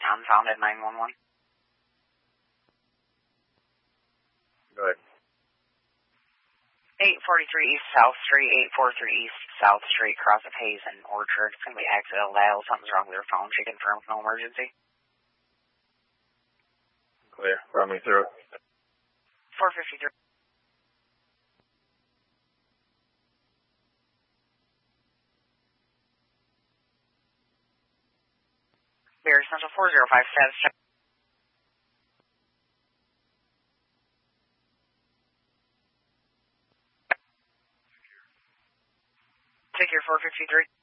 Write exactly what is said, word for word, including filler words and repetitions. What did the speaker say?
Unfounded nine one one. Go ahead. eight forty-three East South Street, eight forty-three East South Street, cross of Hayes and Orchard. It's going to be accidental dial. Something's wrong with your phone. She confirmed no emergency. Clear. Run me through it. four fifty-three. Barry Central four zero five, status check. Take your four fifty-three.